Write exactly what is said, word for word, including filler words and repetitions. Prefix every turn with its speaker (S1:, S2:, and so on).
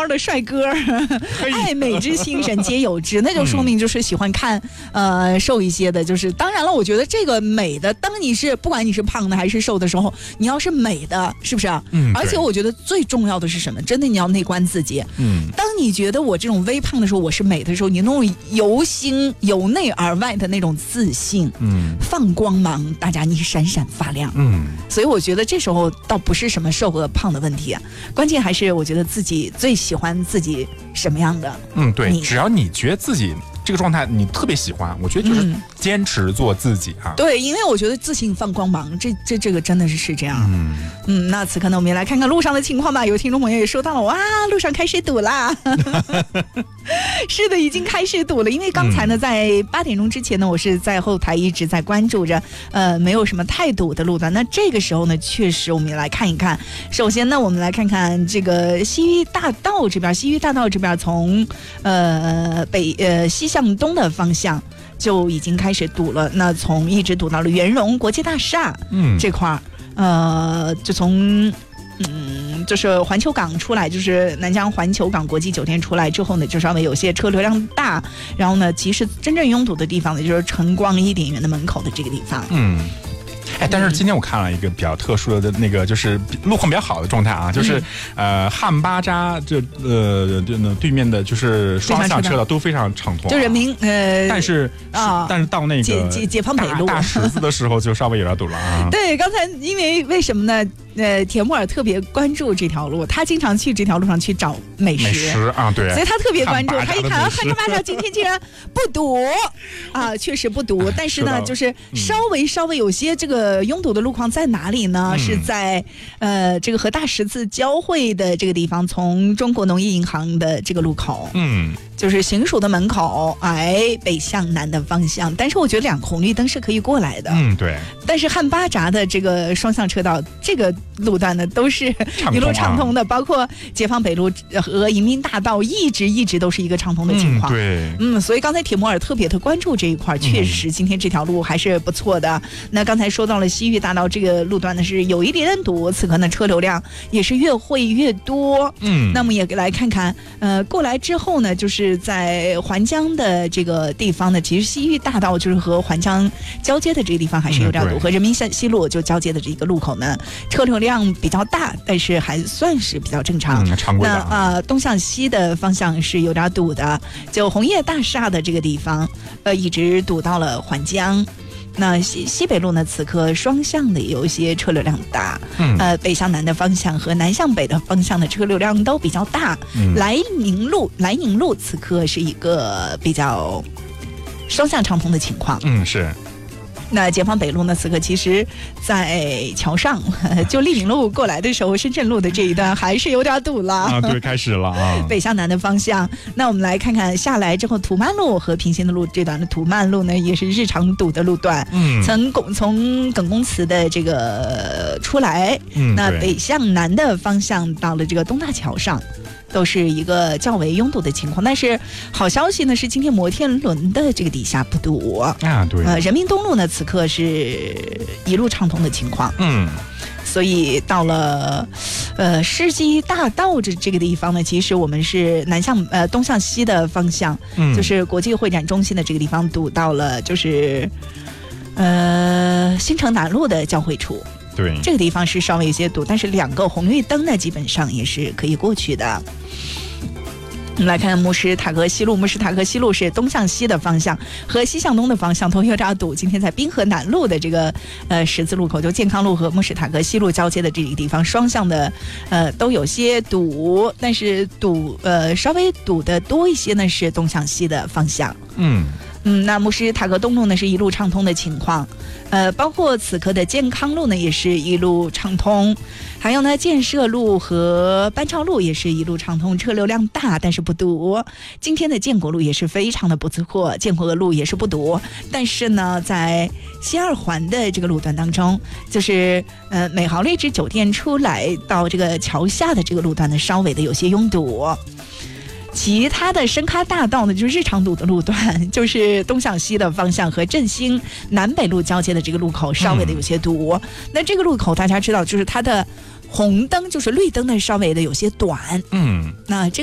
S1: 高的帅哥，爱美之心人皆有之，那就说明就是喜欢看、嗯、呃瘦一些的。就是当然了，我觉得这个美的，当你是不管你是胖的还是瘦的时候，你要是美的，是不是？嗯。而且我觉得最重要的是什么？真的你要内观自己。嗯。当你觉得我这种微胖的时候，我是美的时候，你那种由心由内而外的那种自信，嗯，放光芒，大家你闪闪发亮。嗯。所以我觉得这时候倒不是什么瘦和胖的问题啊，关键还是我觉得自己最喜欢自己什么样的。
S2: 嗯，对，只要你觉得自己这个状态你特别喜欢，我觉得就是坚持做自己啊。
S1: 嗯、对，因为我觉得自信放光芒，这这这个真的是是这样。嗯嗯，那此刻呢，我们也来看看路上的情况吧。有听众朋友也说到了，哇，路上开始堵啦。是的，已经开始堵了。因为刚才呢，在八点钟之前呢，我是在后台一直在关注着，呃，没有什么太堵的路段。那这个时候呢，确实我们也来看一看。首先呢，我们来看看这个西域大道这边，西域大道这边从呃北呃西向东的方向就已经开始堵了。那从一直堵到了圆融国际大厦，嗯，这块儿，呃，就从。嗯，就是环球港出来，就是南疆环球港国际酒店出来之后呢，就稍微有些车流量大，然后呢，其实真正拥堵的地方呢，就是晨光伊甸园的门口的这个地方。嗯。
S2: 哎，但是今天我看了一个比较特殊的那个，就是路况比较好的状态啊，就是、嗯、呃汉巴扎这呃这对面的就是双向车道都非常畅通、啊，
S1: 就人民呃，
S2: 但是啊，但是到那个
S1: 解解解放北路
S2: 大十字的时候就稍微有点堵了啊。
S1: 对，刚才因为为什么呢？呃，铁木尔特别关注这条路，他经常去这条路上去找美食，
S2: 美食啊，对，
S1: 所以他特别关注。他一看，汉巴扎今天竟然不堵啊，确实不堵，但是呢，是就是稍微稍微有些这个拥堵的路况在哪里呢？嗯、是在呃这个和大十字交汇的这个地方，从中国农业银行的这个路口，嗯。就是行署的门口，哎，北向南的方向。但是我觉得两个红绿灯是可以过来的。
S2: 嗯，对。
S1: 但是汉巴扎的这个双向车道，这个路段呢都是一路畅通的，啊、包括解放北路和迎宾大道，一直一直都是一个畅通的情况。
S2: 嗯、对。
S1: 嗯，所以刚才铁木尔特别的关注这一块，确实今天这条路还是不错的。嗯、那刚才说到了西域大道这个路段呢，是有一点堵，此刻呢车流量也是越会越多。嗯。那么也来看看，呃，过来之后呢，就是。是在环江的这个地方呢，其实西域大道就是和环江交接的这个地方还是有点堵，嗯、和人民西路就交接的这个路口呢，车流量比较大，但是还算是比较正常。
S2: 嗯、常规的啊。
S1: 那呃，东向西的方向是有点堵的，就红叶大厦的这个地方，呃，一直堵到了环江。那西西北路呢？此刻双向的有一些车流量大，嗯，呃，北向南的方向和南向北的方向的车流量都比较大。嗯、莱宁路，莱宁路此刻是一个比较双向畅通的情况。
S2: 嗯，是。
S1: 那解放北路呢？此刻其实，在桥上，就利民路过来的时候，深圳路的这一段还是有点堵了
S2: 啊。对，开始了啊。
S1: 北向南的方向，那我们来看看下来之后，土曼路和平行的路这段的土曼路呢，也是日常堵的路段。嗯。从拱从耿公祠的这个出来，嗯，那北向南的方向到了这个东大桥上。都是一个较为拥堵的情况，但是好消息呢是今天摩天轮的这个底下不堵啊，对，呃，人民东路呢此刻是一路畅通的情况，嗯，所以到了呃世纪大道这这个地方呢，其实我们是南向呃东向西的方向，嗯，就是国际会展中心的这个地方堵到了，就是呃新城南路的交汇处。
S2: 对，
S1: 这个地方是稍微有些堵，但是两个红绿灯呢，基本上也是可以过去的。我们来看慕斯塔格西路，慕斯塔格西路是东向西的方向，和西向东的方向都有点堵。今天在滨河南路的这个呃十字路口，就健康路和慕斯塔格西路交接的这个地方，双向的呃都有些堵，但是堵呃稍微堵的多一些呢是东向西的方向。嗯。嗯，那慕斯塔格东路呢是一路畅通的情况，呃，包括此刻的健康路呢也是一路畅通，还有呢建设路和班超路也是一路畅通，车流量大，但是不堵。今天的建国路也是非常的不错，建国路也是不堵，但是呢，在西二环的这个路段当中，就是呃美豪丽致酒店出来到这个桥下的这个路段呢，稍微的有些拥堵。其他的深咖大道呢，就是日常堵的路段，就是东向西的方向和振兴南北路交接的这个路口稍微的有些堵。嗯、那这个路口大家知道，就是它的红灯就是绿灯呢稍微的有些短。嗯，那这